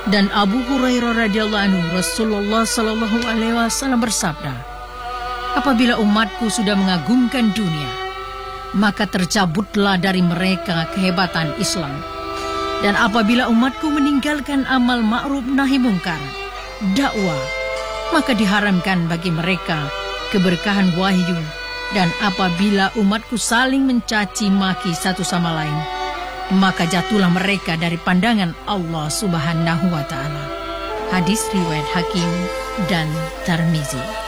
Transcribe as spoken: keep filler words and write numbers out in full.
Dan Abu Hurairah radhiyallahu anhu, Rasulullah sallallahu alaihi wasallam bersabda, apabila umatku sudah mengagungkan dunia, maka tercabutlah dari mereka kehebatan Islam. Dan apabila umatku meninggalkan amal ma'ruf nahi mungkar, dakwah, maka diharamkan bagi mereka keberkahan wahyu. Dan apabila umatku saling mencaci maki satu sama lain, maka jatuhlah mereka dari pandangan Allah Subhanahu wa ta'ala. Hadis riwayat Hakim dan Tirmizi.